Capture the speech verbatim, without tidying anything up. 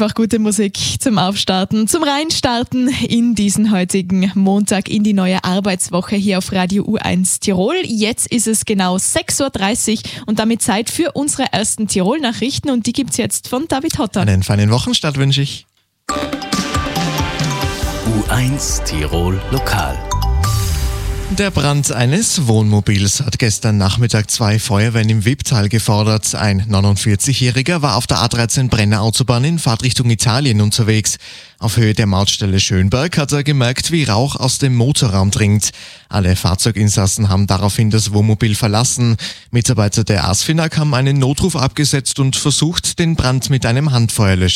Einfach gute Musik zum Aufstarten, zum Reinstarten in diesen heutigen Montag, in die neue Arbeitswoche hier auf Radio U eins Tirol. Jetzt ist es genau sechs Uhr dreißig und damit Zeit für unsere ersten Tirol-Nachrichten und die gibt's jetzt von David Hotter. Einen feinen Wochenstart wünsche ich. U eins Tirol Lokal. Der Brand eines Wohnmobils hat gestern Nachmittag zwei Feuerwehren im Wipptal gefordert. Ein neunundvierzigjähriger war auf der A dreizehn Brenner Autobahn in Fahrtrichtung Italien unterwegs. Auf Höhe der Mautstelle Schönberg hat er gemerkt, wie Rauch aus dem Motorraum dringt. Alle Fahrzeuginsassen haben daraufhin das Wohnmobil verlassen. Mitarbeiter der ASFINAG haben einen Notruf abgesetzt und versucht, den Brand mit einem Handfeuerlöscher